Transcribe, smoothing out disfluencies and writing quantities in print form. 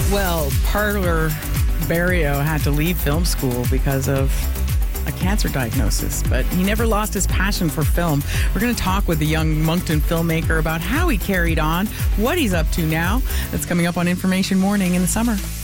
Well, Parlor Barrio had to leave film school because of a cancer diagnosis, but he never lost his passion for film. We're going to talk with the young Moncton filmmaker about how he carried on, what he's up to now. That's coming up on Information Morning in the summer.